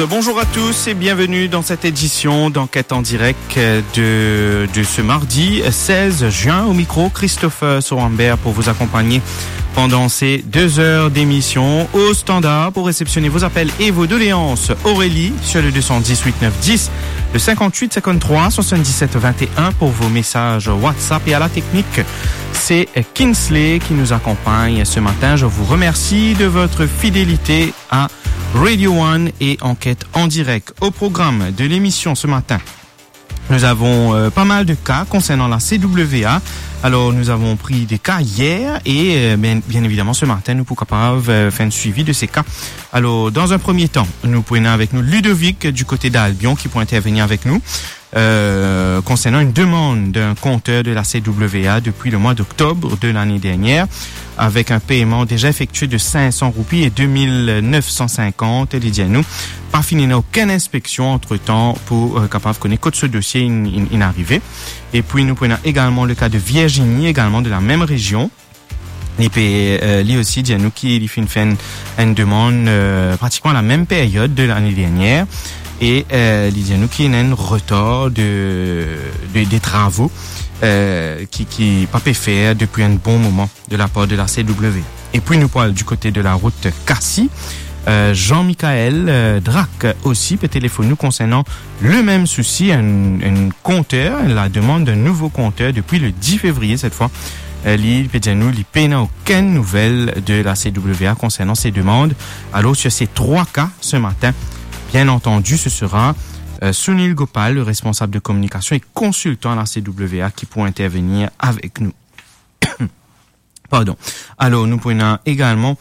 Bonjour à tous et bienvenue dans cette édition d'Enquête en direct de ce mardi 16 juin. Au micro, Christopher Sorambert pour vous accompagner pendant ces 2 heures d'émission. Au standard pour réceptionner vos appels et vos doléances, Aurélie sur le 210 8910, le 58 53 77 21 pour vos messages WhatsApp, et à la technique, c'est Kinsley qui nous accompagne ce matin. Je vous remercie de votre fidélité à Radio One et Enquête en direct. Au programme de l'émission ce matin, nous avons pas mal de cas concernant la CWA. Alors, nous avons pris des cas hier et bien évidemment ce matin, nous pourrons capable faire un suivi de ces cas. Alors, dans un premier temps, nous prenons avec nous Ludovic du côté d'Albion qui pourrait intervenir avec nous concernant une demande d'un compteur de la CWA depuis le mois d'octobre de l'année dernière, avec un paiement déjà effectué de 500 roupies et 2950. Elle dit à nous, pas fini aucune inspection entre-temps pour capable connaître ce dossier inarrivé. Et puis nous prenons également le cas de Virginie, également de la même région. Et puis lui aussi dit à nous qu'il fait une demande pratiquement à la même période de l'année dernière. Et il dit à nous qu'il y a un retard des travaux qui pas pu faire depuis un bon moment de la part de la CW. Et puis nous parlons du côté de la route Cassis. Jean-Michael Drac aussi peut téléphoner nous concernant le même souci, un compteur, la demande d'un nouveau compteur depuis le 10 février cette fois. Il peut dire nous, il n'a aucune nouvelle de la CWA concernant ces demandes. Alors sur ces 3 cas ce matin, bien entendu, ce sera Sunil Gopal, le responsable de communication et consultant à la CWA, qui pourra intervenir avec nous. Pardon. Alors, nous prenons également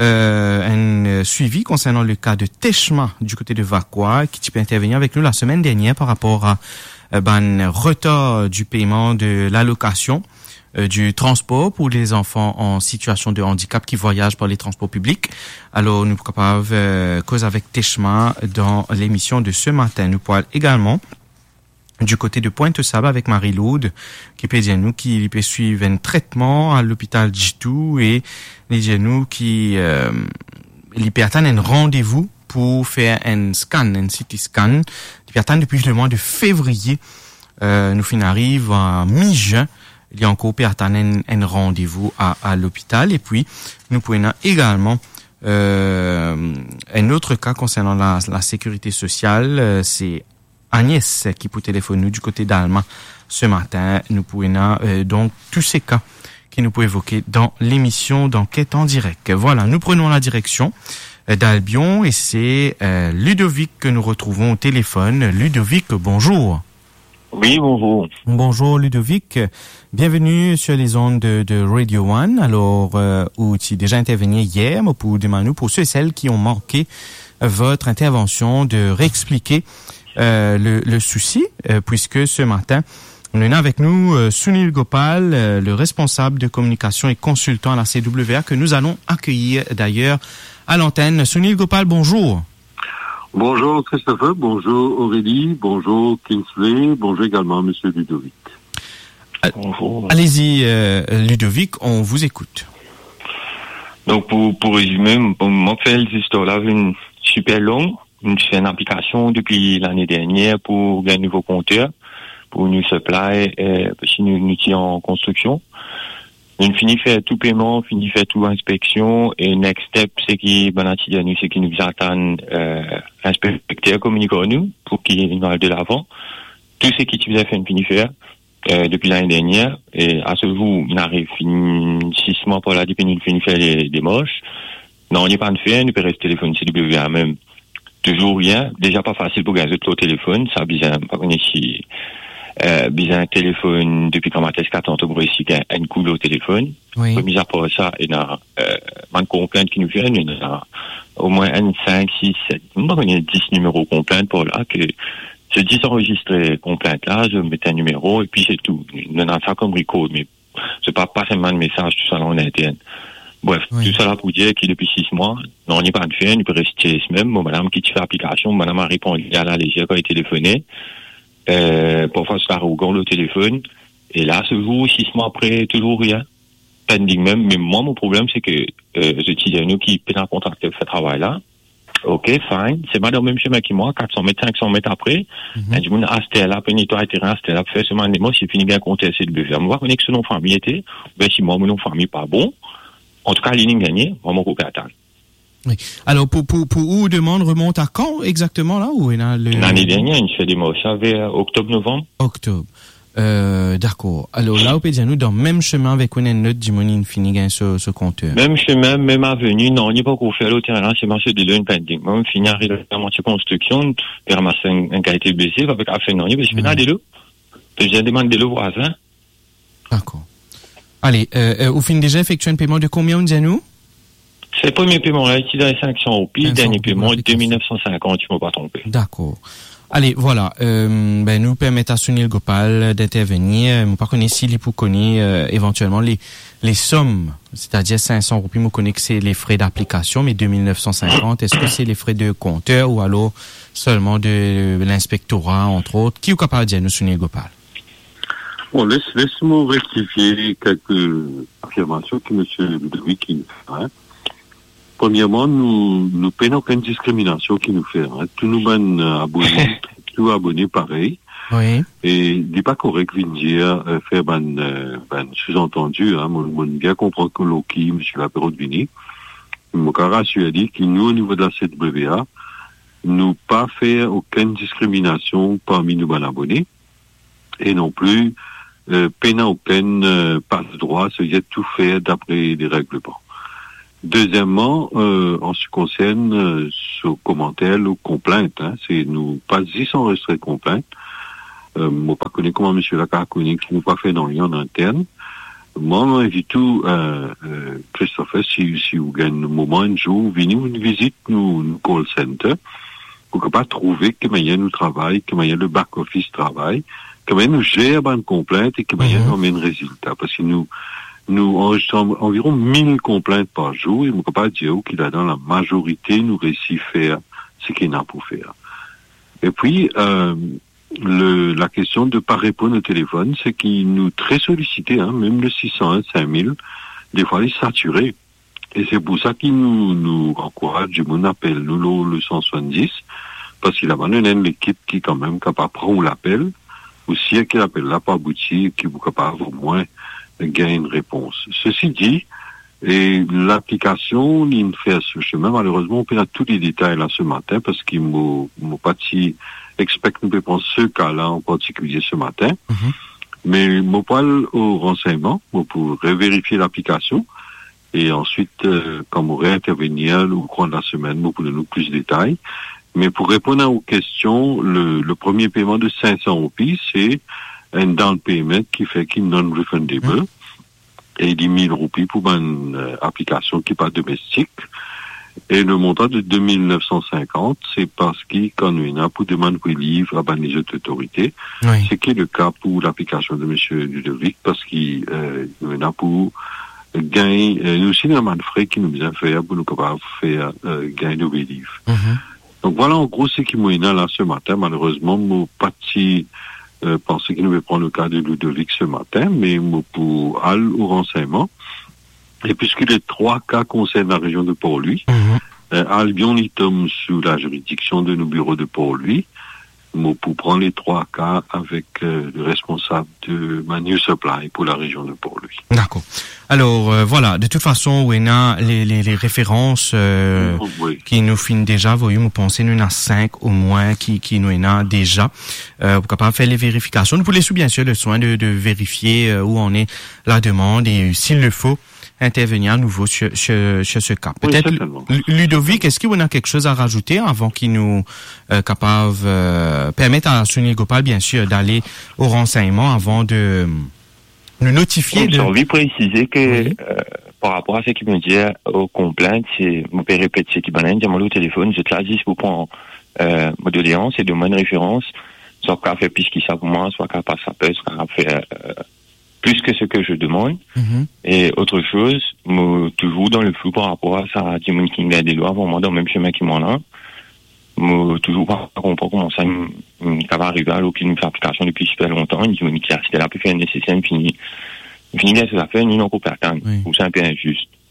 un suivi concernant le cas de Teshma du côté de Vakwa, qui peut intervenir avec nous la semaine dernière par rapport à un retard du paiement de l'allocation du transport pour les enfants en situation de handicap qui voyagent par les transports publics. Alors, nous sommes capables de causer avec Teshma dans l'émission de ce matin. Nous parlons également du côté de Pointe-Sable avec Marie-Laude, qui peut dire nous qu'il peut suivre un traitement à l'hôpital Jitou, et il dit nous qu'il peut attendre un rendez-vous pour faire un scan, un CT scan. Il peut attendre depuis le mois de février. Nous arrivons à mi-juin. Il y a encore un rendez-vous à l'hôpital. Et puis, nous prenons également un autre cas concernant la sécurité sociale. C'est Agnès qui peut téléphoner nous du côté d'Allemagne ce matin. Nous prenons donc tous ces cas qui nous peuvent évoquer dans l'émission d'Enquête en direct. Voilà, nous prenons la direction d'Albion et c'est Ludovic que nous retrouvons au téléphone. Ludovic, bonjour. Oui, bonjour. Bonjour Ludovic, bienvenue sur les ondes de Radio One. Alors, où tu es déjà intervenu hier, mais pour demander pour ceux et celles qui ont manqué votre intervention de réexpliquer le souci, puisque ce matin, on est avec nous Sunil Gopal, le responsable de communication et consultant à la CWA, que nous allons accueillir d'ailleurs à l'antenne. Sunil Gopal, bonjour. Bonjour Christopher, bonjour Aurélie, bonjour Kinsley, bonjour également Monsieur Ludovic. Bonjour. Allez-y Ludovic, on vous écoute. Donc pour résumer, mon fait l'histoire là une super longue. Nous faisons une application depuis l'année dernière pour un nouveau compteur, pour New Supply, parce que nous sommes en construction. Nous finissons faire tout paiement, finissons faire tout inspection, et next step, c'est qui, c'est qui nous attend, inspecteur communiquant nous, pour qu'il aille de l'avant. Tout ce qui nous a fait une fini faire, depuis l'année dernière, et à ce jour, il arrive 6 mois pour la depuis nous finissons faire des moches. Non, on n'est pas de faire, nous peut rester téléphone CWA même. Toujours rien, déjà pas facile pour gagner le téléphone, ça bizarre, pas qu'on ici, bizarre un téléphone depuis quand matin 4 ans pour ici un coup au téléphone. Oui. Mis à part ça, il y a une complainte qui nous vient, il y a au moins 5, 6, 7, il y a 10 numéros complaintes pour là que je dis enregistrer complainte là, je mets un numéro et puis c'est tout. On a ça comme record, mais c'est pas seulement de message, tout ça là en interne. Bref, oui. Tout ça là pour dire que depuis 6 mois, non, on n'est pas de fait, on peut rester même. Bon, madame qui fait l'application, madame a répondu à la légère quand elle a téléphoné. Parfois, c'est arrogant le téléphone. Et là, ce jour, 6 mois après, toujours rien. Pending même. Mais moi, mon problème, c'est que, je dis à nous qui peine à contracter ce travail-là. Ok, fine. C'est pas dans le même chemin que moi, 400 mètres, 500 mètres après. Et du coup, à cette là, pour nettoyer le terrain, c'était là, pour faire ce moment, si fini bien compter, c'est de besoin. Moi, connaître que son famille était, ben, si moi, mon famille pas bon, en tout cas, l'île gagné, vraiment, qu'on peut attendre. Oui. Alors, pour où demande remonte à quand exactement, là, où est là, l'année dernière, il fait des mois, ça vers octobre-novembre. Octobre. D'accord. Alors là, on peut dire nous dans le même chemin avec une note d'Imonine fini gain ce compteur. Même chemin, même avenue, non, il n'y a pas qu'on fait l'autre terrain, c'est marché de l'une pending. Moi, je finis à la moitié construction, puis ramasser un qualité blessé, avec affaire non, parce que je fais des lots. Puis je demande des lots voisins. D'accord. Allez, vous finissez déjà effectué un paiement de combien, on dit à nous? C'est le premier paiement, là, ici, dans les 500 roupies, le dernier paiement, 2950, je ne m'ai pas trompé. D'accord. Allez, voilà, nous permettre à Sunil Gopal d'intervenir. Nous par contre, s'il pour connaître éventuellement les sommes, c'est-à-dire 500 roupies, nous connaissons que c'est les frais d'application, mais 2950, est-ce que c'est les frais de compteur ou alors seulement de l'inspectorat, entre autres? Qui est capable de dire nous, Sunil Gopal? Bon, laisse-moi rectifier quelques affirmations que M. Ludovic nous fait. Premièrement, nous payons aucune discrimination qui nous fait. Tous nous ben abonnés, tous abonnés pareil. Oui. Et il n'est pas correct de dire faire sous-entendu. Mon bien comprendre que Loki, M. Lapéro de Vini, mon rassuré a dit que nous, au niveau de la CWA, nous pas faire aucune discrimination parmi nos ben abonnés et non plus peine aucune passe-droit, c'est-à-dire tout faire d'après les règlements. Deuxièmement, en ce qui concerne ce commentaire ou complainte, c'est nous pas dit sans restreint complainte. Moi pas connais comment monsieur Lacarconi qui nous pas fait dans rien en interne. Moi invite tout Christopher si vous gagnez un moment un jour venez une visite nous call center pour pas trouver que manière nous travaille, que manière le back office travaille, que manière nous gère une complainte et que manière nous amène résultat parce que nous enregistrons environ 1000 complaintes par jour et on ne peut pas dire qu'il a dans la majorité nous réussit faire ce qu'il n'a pour faire. Et puis, la question de ne pas répondre au téléphone, c'est qu'il nous très sollicité, même le 601, 5000, des fois il est saturé. Et c'est pour ça qu'il nous encourage, du mon appel, nous le 170, parce qu'il a une équipe qui est quand même capable de prendre l'appel, ou si qu'il appelle là pas abouti, qui est capable au moins gagner une réponse. Ceci dit, et l'application, il fait ce chemin, malheureusement, on peut tous les détails là ce matin, parce qu'il m'a pas dit, expect nous peut prendre ce cas-là en particulier ce matin, mais mon poil au renseignement, pour vérifier l'application, et ensuite, comme on réintervenir au cours de la semaine, pour donner plus de détails. Mais pour répondre aux questions, le premier paiement de 500 roupies, c'est un down payment qui fait qu'il non-refundable et 10 000 roupies pour une application qui n'est pas domestique. Et le montant de 2950, c'est parce qu'il y a pour demander pour livre à les autorités. Oui. C'est qui est le cas pour l'application de M. Ludovic parce qu'il y a pour gagner, nous aussi, il y a un frais qui nous a fait pour nous capables de faire gagner nos livres. Donc voilà, en gros, ce qui m'a là ce matin. Malheureusement, mon parti pensais qu'il devait prendre le cas de Ludovic ce matin, mais pour aller au renseignement, et puisque les 3 cas concernent la région de Port-Louis, Albion il tombe sous la juridiction de nos bureaux de Port-Louis, pour prendre les 3 cas avec le responsable de Manu Supply pour la région de Port-Louis. D'accord. Alors voilà, de toute façon, on a les références qui nous finissent déjà. Vous pensez nous en a 5 au moins qui nous en a déjà. Pour capable faire les vérifications. Nous voulons bien sûr le soin de vérifier où en est la demande et s'il le faut intervenir à nouveau sur ce cas. Peut-être Ludovic, est-ce qu'il y a quelque chose à rajouter avant qu'il nous permette à Sunil Gopal bien sûr d'aller au renseignement avant de nous notifier J'ai envie de préciser que par rapport à ce qu'il me dit aux complaintes, c'est mon père répète ce qu'il m'a dit au téléphone, je te l'ai dit pour prendre mon doléance et de une référence, soit qu'à faire plus qu'il ça pour moi, soit qu'à pas ça peut, soit qu'à faire plus que ce que je demande. Et autre chose, toujours dans le flou par rapport à ça, du monde qui me des lois, vraiment dans le même chemin qui m'en a. Toujours pas comprendre comment ça va arriver alors qu'il nous fait application depuis super longtemps. Il dit, c'était là, puis faire un nécessaire, fini bien ses affaires, ni non pour attendre. Ou c'est un peu injuste.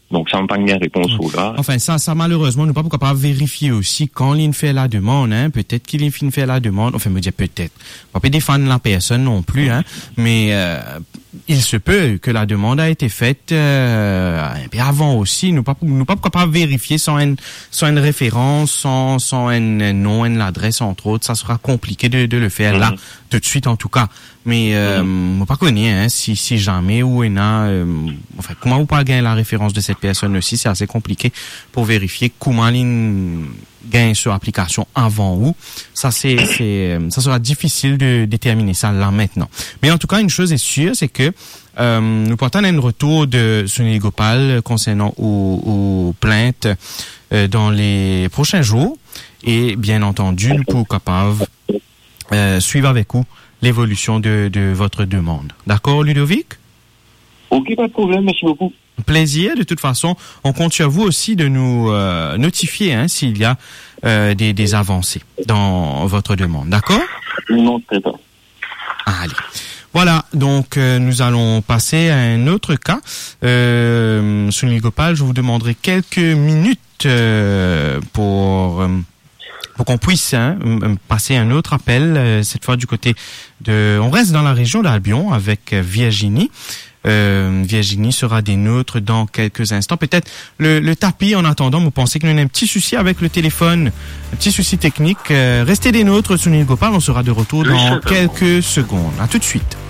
Donc, ça me pas une réponse là. Enfin, ça, malheureusement, nous pas capable de vérifier aussi quand l'in fait la demande, hein. Peut-être qu'il in fait la demande. Enfin, me dire peut-être. On peut défendre la personne non plus, hein. Mais, il se peut que la demande a été faite, et puis avant aussi, nous pas capable de vérifier sans une référence, sans un nom, une adresse, entre autres. Ça sera compliqué de le faire là, tout de suite, en tout cas. Mais, on pas connaît, hein, si jamais ou enfin, comment vous pas gagner la référence de cette personne aussi, c'est assez compliqué pour vérifier comment il gagne sur application avant ou. Ça sera difficile de déterminer ça là maintenant. Mais en tout cas, une chose est sûre, c'est que, nous portons un retour de Sunil Gopal concernant aux plaintes, dans les prochains jours. Et, bien entendu, nous pouvons capables, suivre avec vous l'évolution de votre demande. D'accord, Ludovic? Ok, pas de problème, merci beaucoup. Plaisir. De toute façon, on compte sur vous aussi de nous notifier, hein, s'il y a des avancées dans votre demande. D'accord? Non, très pas. Allez. Voilà, donc nous allons passer à un autre cas. Sunil Gopal, je vous demanderai quelques minutes pour qu'on puisse passer un autre appel, cette fois du côté de... On reste dans la région d'Albion avec Virginie. Virginie sera des nôtres dans quelques instants. Peut-être le tapis en attendant. Vous pensez qu'il y a un petit souci avec le téléphone, un petit souci technique. Restez des nôtres, Sunil Gopal. On sera de retour dans quelques secondes. À tout de suite.